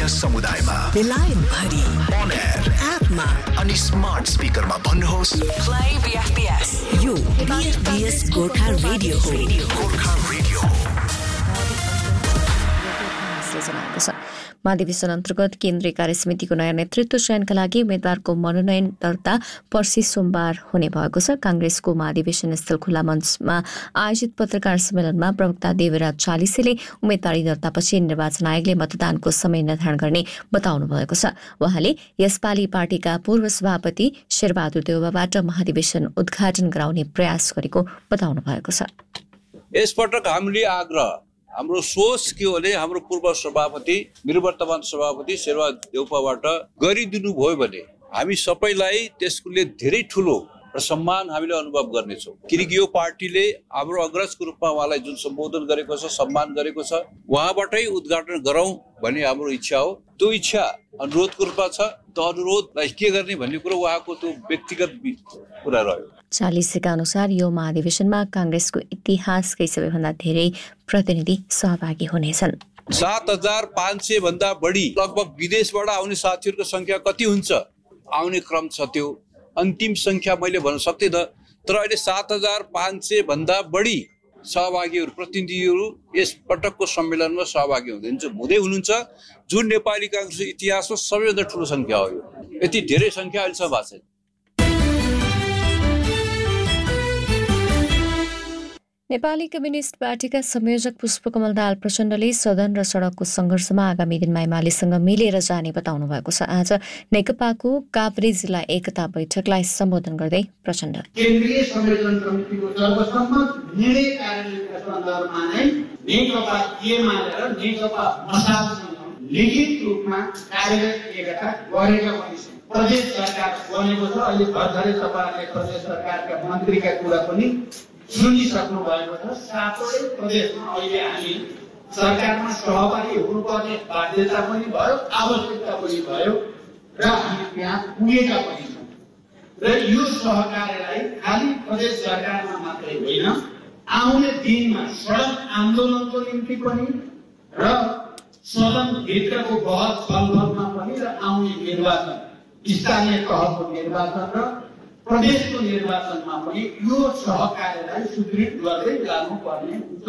समुदायमा बेलायत भरि on air एपमा अनि स्मार्ट स्पिकरमा भन्नुहोस् प्ले बीएफपीएस यो बीएफपीएस गोर्खा रेडियो हो। गोर्खा रेडियो महाधिवेशन अन्तर्गत केन्द्रीय कार्यसमितिको नयाँ नेतृत्व चयनका लागि उम्मेद्वारको मनोनयन दर्ता पर्सि सोमबार हुने भएको छ। कांग्रेसको महाधिवेशन स्थल खुल्ला मञ्चमा आयोजित पत्रकार सम्मेलनमा प्रवक्ता देवराज चालिसेले उम्मेदवारी दर्तापछि निर्वाचन आयोगले मतदानको समय निर्धारण गर्ने बताउनु भएको छ। उहाँले यसपालि पार्टीका पूर्व सभापति शेरबहादुर देउवाबाट महाधिवेशन उद्घाटन गराउने प्रयास गरेको बताउनु भएको छ। यसपटक हामीले आग्रह हाम्रो सोच के हो भने हाम्रो पूर्व सभापति निर्वर्तमान सभापति शेरबहादुर देउवाबाट गरिदिनु भयो भने हामी सबैलाई त्यसले धेरै ठुलो र सम्मान हामीले अनुभव गर्नेछौँ। किनकि यो पार्टीले हाम्रो अग्रजको रूपमा उहाँलाई जुन सम्बोधन गरेको छ, सम्मान गरेको छ, उहाँबाटै उद्घाटन गरौँ भन्ने हाम्रो इच्छा हो। त्यो इच्छा अनुरोधको रूपमा छ। त्यो अनुरोधलाई के गर्ने भन्ने कुरो उहाँको त्यो व्यक्तिगत कुरा रह्यो। चालिसेका अनुसार यो महाधिवेशनमा कांग्रेसको इतिहासकै सबैभन्दा धेरै प्रतिनिधि सहभागी हुनेछन्। 7500 भन्दा बढी लगभग विदेशबाट आउने साथीहरूको संख्या कति हुन्छ आउने क्रम छ। त्यो अन्तिम संख्या मैले भन्न सक्दिनँ, तर अहिले 7500 भन्दा बढी सहभागीहरू प्रतिनिधिहरू यस पटकको सम्मेलनमा सहभागी हुँदै हुनुहुन्छ, जुन नेपाली कांग्रेसको इतिहासमा सबैभन्दा ठुलो संख्या हो। यो यति धेरै संख्या अहिलेसम्म भएको छैन। नेपाली कम्युनिस्ट पार्टीका संयोजक पुष्पकमल दाहाल प्रचण्डले सदन र सडकको सङ्घर्षमा आगामी दिनमा एमालेसँग मिलेर जाने बताउनु भएको छ। आज नेकपाको काभ्रे जिल्ला एकता बैठकलाई सम्बोधन गर्दै प्रचण्ड केन्द्रीय संयोजन समितिको सर्वसम्मत निर्णय कार्यान्वयनका सन्दर्भमा नै नेकपा मानेर नेकपा मसालसँग लिखित रूपमा कार्यरत एकता गरेका पनि छन्। प्रदेश सरकार बनेको छ। अहिले भर्खरै तपाईँहरूले प्रदेश सरकारका मन्त्रीका कुरा पनि सुनिसक्नु भएको छ। सातवटै प्रदेशमा अहिले हामी सरकारमा सहभागी हुनुपर्ने बाध्यता पनि भयो, आवश्यकता पनि भयो र हामी त्यहाँ पुगेका पनि छौँ। र यो सहकार्यलाई खालि प्रदेश सरकारमा मात्रै होइन, आउने दिनमा सडक आन्दोलनको निम्ति पनि र सदनभित्रको बहस छलफलमा पनि र आउने निर्वाचन स्थानीय तहको निर्वाचन र प्रदेशको निर्वाचनमा पनि यो सहकार्यलाई सुदृढ गर्दै जानुपर्ने हुन्छ।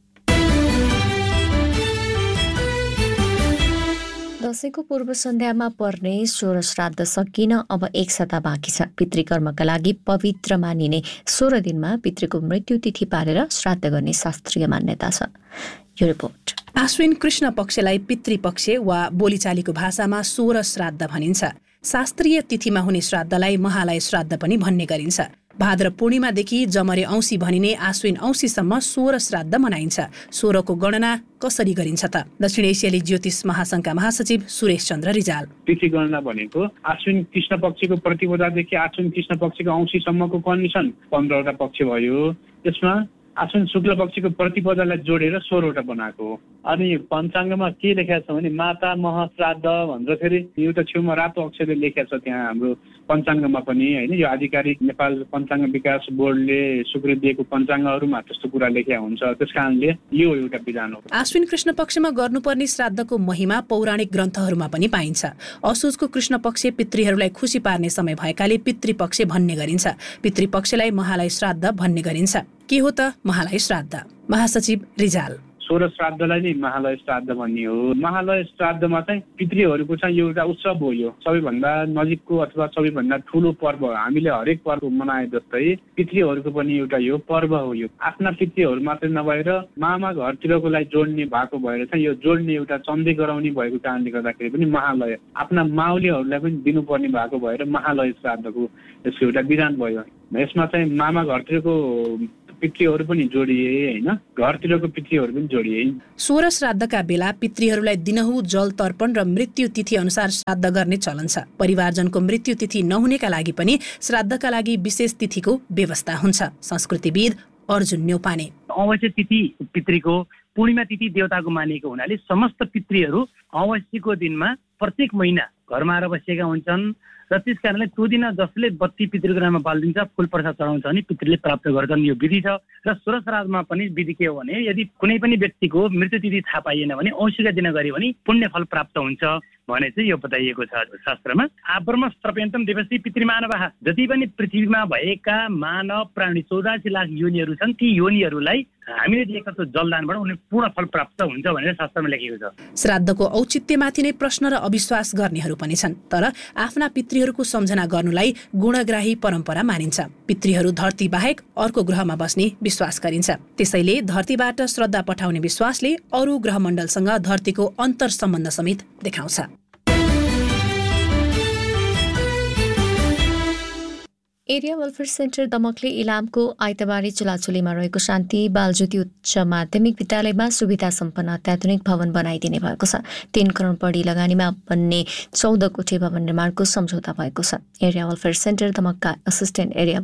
दशैंको पूर्व सन्ध्यामा पर्ने सोह्र श्राद्ध सकिन अब एक साता बाँकी छ। पितृकर्मका लागि पवित्र मानिने 16 दिनमा पितृको मृत्यु तिथि पारेर श्राद्ध गर्ने शास्त्रीय मान्यता छ। यो रिपोर्ट। आश्विन कृष्ण पक्षलाई पितृपक्ष वा बोलीचालीको भाषामा 16 श्राद्ध भनिन्छ। शास्त्रीय तिथिमा हुने श्राद्धलाई महालय श्राद्ध पनि भन्ने गरिन्छ। भाद्र पूर्णिमादेखि जमरे औँसी भनिने आश्विन औँसीसम्म 16 श्राद्ध मनाइन्छ। 16 को गणना कसरी गरिन्छ त? दक्षिण एसियाली ज्योतिष महासंघका महासचिव सुरेश चन्द्र रिजाल। तिथि गणना भनेको आश्विन कृष्ण पक्षको प्रतिपदादेखि आश्विन कृष्ण पक्षको औँसीसम्मको कन्डिसन 15वटा पक्ष भयो। त्यसमा आश्विन शुक्ल पक्षको प्रतिपदालाई जोडेर 16वटा बनाएको हो। अनि पञ्चाङ्गमा के लेखेको छ भने माता मह श्राद्ध भनेर फेरि एउटा छेउमा रातो अक्षरले लेखेको छ त्यहाँ हाम्रो पञ्चाङ्गमा पनि होइन। यो आधिकारिक नेपाल पञ्चाङ्ग विकास बोर्डले स्वीकृति दिएको पञ्चाङ्गहरूमा त्यस्तो कुरा लेखेको हुन्छ। त्यस कारणले यो एउटा विधान हो। आश्विन कृष्ण पक्षमा गर्नुपर्ने श्राद्धको महिमा पौराणिक ग्रन्थहरूमा पनि पाइन्छ। असोजको कृष्ण पक्ष पितृहरूलाई खुसी पार्ने समय भएकाले पितृपक्ष भन्ने गरिन्छ। पितृपक्षलाई महालय श्राद्ध भन्ने गरिन्छ। के हो त महालय श्राद्ध? महासचिव रिजाल। 16 श्राद्धलाई नै महालय श्राद्ध भन्ने हो। महालय श्राद्धमा चाहिँ पितृहरूको चाहिँ एउटा उत्सव हो। यो सबैभन्दा नजिकको अथवा सबैभन्दा ठुलो पर्व हो। हामीले हरेक पर्व मनाए जस्तै पितृहरूको पनि एउटा यो पर्व हो। यो आफ्ना पितृहरू मात्रै नभएर मामा घरतिरकोलाई जोड्ने भएको भएर चाहिँ यो जोड्ने एउटा चन्दै गराउने भएको कारणले गर्दाखेरि पनि महालय आफ्ना माउलीहरूलाई पनि दिनुपर्ने भएको भएर महालय श्राद्धको यसको एउटा विधान भयो। यसमा चाहिँ मामा घरतिरको पितृहरू पनि जोडिए होइन, घरतिरको पितृहरू पनि जोडिए। 16 श्राद्धका बेला पितृहरूलाई दिनहुँ जल तर्पण र मृत्यु तिथि अनुसार श्राद्ध गर्ने चलन छ। परिवारजनको मृत्यु तिथि नहुनेका लागि पनि श्राद्धका लागि विशेष तिथिको व्यवस्था हुन्छ। संस्कृतिविद अर्जुन न्यौपाने। अवश्य तिथि पितृको पूर्णिमा तिथि देवताको मानिएको हुनाले समस्त पितृहरू अवश्यको दिनमा प्रत्येक महिना घरमा आएर बसेका हुन्छन् र त्यस कारणले त्यो दिन जसले बत्ती पितृको नाममा बालिदिन्छ, फुल प्रसाद चढाउँछ भने पितृले प्राप्त गर्छन्। यो विधि छ। र 16 श्राद्धमा पनि विधि के हो भने यदि कुनै पनि व्यक्तिको मृत्यु तिथि थाहा पाइएन भने औँसीका दिन गऱ्यो भने पुण्य फल प्राप्त हुन्छ। भने चाहिँ यो बताइएको छ शास्त्रमा। आब्रह्म सर्पेन्टम देवसी पितृमानवः, जति पनि पृथ्वीमा भएका मानव प्राणी 84 लाख योनिहरू छन्, ती योनिहरूलाई हामीले दिएको त्यो जलदानबाट उनीहरूले पूर्ण फल प्राप्त हुन्छ भनेर शास्त्रमा लेखिएको छ। श्राद्धको औचित्यमाथि नै प्रश्न र अविश्वास गर्नेहरू पनि छन्, तर आफ्ना पितृहरूको सम्झना गर्नुलाई गुणग्राही परम्परा मानिन्छ। पितृहरू धरती बाहेक अर्को ग्रहमा बस्ने विश्वास गरिन्छ। त्यसैले धरतीबाट श्रद्धा पठाउने विश्वासले अरू ग्रहमण्डलसँग धरतीको अन्तर सम्बन्ध समेत देखाउँछ। एरिया वेलफेयर सेन्टर दमकले इलामको आइतबारे चुलाचुलीमा रहेको शान्ति बालज्योति उच्च माध्यमिक विद्यालयमा सुविधा सम्पन्न अत्याधुनिक भवन बनाइदिने भएको छ। 3 करोड बढी लगानीमा बन्ने 14 कोठे भवन निर्माणको सम्झौता भएको छ। Area welfare centre दमकका assistant area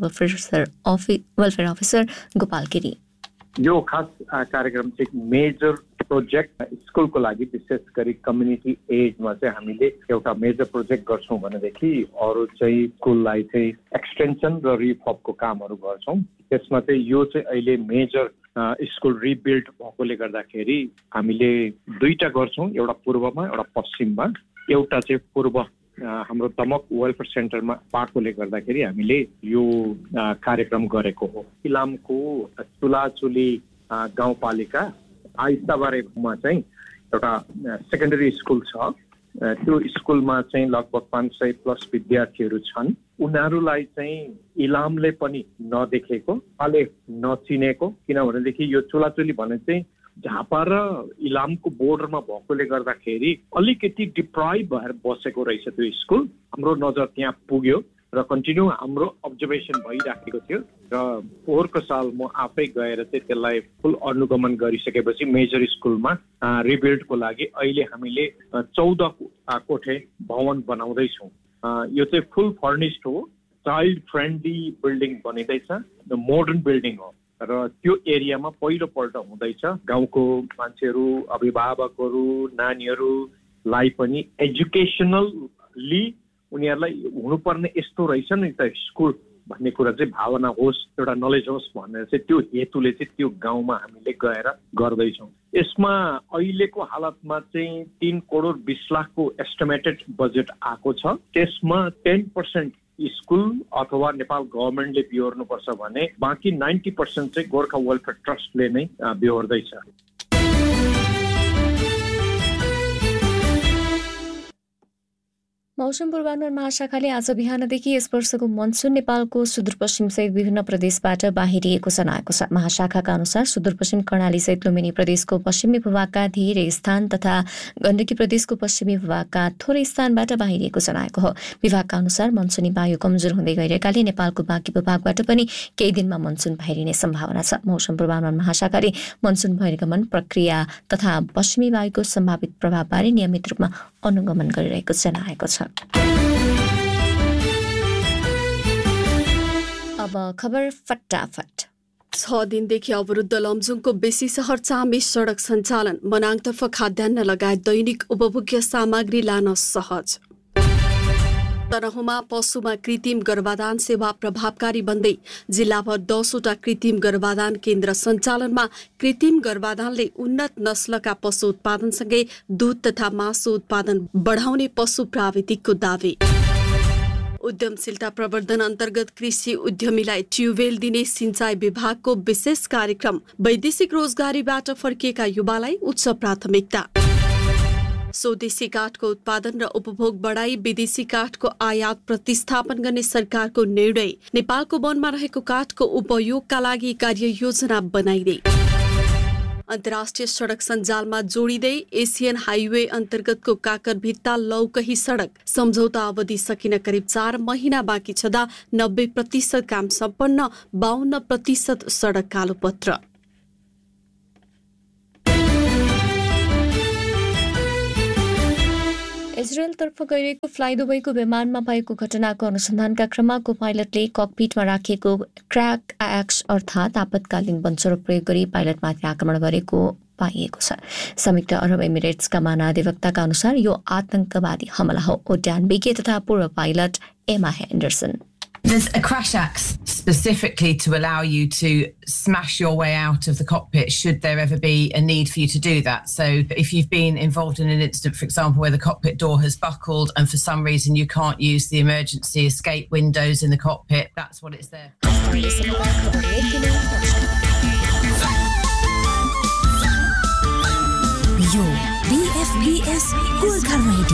welfare officer Gopal Giri. यो खास कार्यक्रम चाहिँ मेजर प्रोजेक्ट स्कुलको लागि विशेष गरी कम्युनिटी एजमा चाहिँ हामीले एउटा मेजर प्रोजेक्ट गर्छौँ भनेदेखि अरू चाहिँ स्कुललाई चाहिँ एक्सटेन्सन र रिफर्बको कामहरू गर्छौँ। त्यसमा चाहिँ यो चाहिँ अहिले मेजर स्कुल रिबिल्ड भएकोले गर्दाखेरि हामीले 2टा गर्छौँ, एउटा पूर्वमा एउटा पश्चिममा। एउटा चाहिँ पूर्व हाम्रो दमक वेलफेयर सेन्टरमा पाएकोले गर्दाखेरि हामीले यो कार्यक्रम गरेको हो। इलामको चुलाचुली गाउँपालिका आइतबारेमा चाहिँ एउटा सेकेन्डरी स्कुल छ। त्यो स्कुलमा चाहिँ लगभग 500+ विद्यार्थीहरू छन्। उनीहरूलाई चाहिँ इलामले पनि नदेखेको, अहिले नचिनेको, किनभनेदेखि यो चुलाचुली भने चाहिँ झापा र इलामको बोर्डरमा भएकोले गर्दाखेरि अलिकति डिप्राइभ भएर बसेको रहेछ त्यो स्कुल। हाम्रो नजर त्यहाँ पुग्यो र कन्टिन्यू हाम्रो अब्जर्भेसन भइराखेको थियो र पोहोरको साल म आफै गएर चाहिँ त्यसलाई फुल अनुगमन गरिसकेपछि मेजर स्कुलमा रिबिल्डको लागि अहिले हामीले 14 कोठे भवन बनाउँदैछौँ। यो चाहिँ फुल फर्निस्ड हो, चाइल्ड फ्रेन्डली बिल्डिङ बनिँदैछ, मोडर्न बिल्डिङ हो र त्यो एरियामा पहिलोपल्ट हुँदैछ। गाउँको मान्छेहरू, अभिभावकहरू, नानीहरूलाई पनि एजुकेसनली उनीहरूलाई हुनुपर्ने यस्तो रहेछ नि त स्कुल भन्ने कुरा चाहिँ भावना होस्, एउटा नलेज होस् भनेर चाहिँ त्यो हेतुले चाहिँ त्यो गाउँमा हामीले गएर गर्दैछौँ। यसमा अहिलेको हालतमा चाहिँ 3 करोड 20 लाखको एस्टिमेटेड बजेट आएको छ। त्यसमा 10% स्कुल अथवा नेपाल गभर्मेन्टले बिहोर्नुपर्छ भने बाँकी 90% चाहिँ गोर्खा वेलफेयर ट्रस्टले नै बिहोर्दैछ। मौसम पूर्वानुमान महाशाखाले आज बिहानदेखि यस वर्षको मनसुन नेपालको सुदूरपश्चिमसहित विभिन्न प्रदेशबाट बाहिरिएको जनाएको छ। महाशाखाका अनुसार सुदूरपश्चिम कर्णालीसहित लुम्बिनी प्रदेशको पश्चिमी भूभागका धेरै स्थान तथा गण्डकी प्रदेशको पश्चिमी भूभागका थोरै स्थानबाट बाहिरिएको जनाएको हो। विभागका अनुसार मनसुनी वायु कमजोर हुँदै गइरहेकाले नेपालको बाँकी भूभागबाट पनि केही दिनमा मनसुन बाहिरिने सम्भावना छ। मौसम पूर्वानुमान महाशाखाले मनसुन बहिर्गमन प्रक्रिया तथा पश्चिमी वायुको सम्भावित प्रभावबारे नियमित रूपमा अनुगमन गरिरहेको जनाएको छ। अब खबर फटाफट। 6 दिनदेखि अवरुद्ध लमजुङको बेसी सहर चामे सडक सञ्चालन, मनाङतर्फ खाद्यान्न लगायत दैनिक उपभोग्य सामग्री लान सहज। तनहुँमा पशुमा कृत्रिम गर्भाधान सेवा प्रभावकारी बन्दै जिल्लाभर 10वटा कृत्रिम गर्भाधान केन्द्र सञ्चालनमा। कृत्रिम गर्भाधानले उन्नत नस्लका पशु उत्पादनसँगै दूध तथा मासु उत्पादन बढाउने पशु प्राविधिकको दावी। उद्यमशीलता प्रवर्धन अन्तर्गत कृषि उद्यमीलाई ट्युबवेल दिने सिंचाई विभागको विशेष कार्यक्रम। वैदेशिक रोजगारीबाट फर्किएका युवालाई उच्च प्राथमिकता। स्वदेशी काठको उत्पादन र उपभोग बढाई विदेशी काठको आयात प्रतिस्थापन गर्ने सरकारको निर्णय। नेपालको वनमा रहेको काठको उपयोगका लागि कार्ययोजना बनाइँदै। अन्तर्राष्ट्रिय सडक सञ्जालमा जोडिँदै एसियन हाइवे अन्तर्गतको काकरभित्ता लौकही सडक। सम्झौता अवधि सकिन करिब 4 महिना बाँकी छँदा 90% काम सम्पन्न, 52% सडक कालोपत्र। इजरायलतर्फ गइरहेको फ्लाइ दुबईको विमानमा भएको घटनाको अनुसन्धानका क्रममा को पाइलटले ककपिटमा राखेको क्रैक एक्स अर्थात् आपतकालीन बमस्फोटक प्रयोग गरी पाइलटमाथि आक्रमण गरेको पाइएको छ। संयुक्त अरब एमिरेट्सका महाधिवक्ताका अनुसार यो आतंकवादी हमला हो। उड्डान विज्ञ तथा पूर्व पाइलट एमा हेन्डरसन। There's a crash axe specifically to allow you to smash your way out of the cockpit should there ever be a need for you to do that. So if you've been involved in an incident, for example, where the cockpit door has buckled and for some reason you can't use the emergency escape windows in the cockpit, that's what it's there. यो BFBS Gorkha radio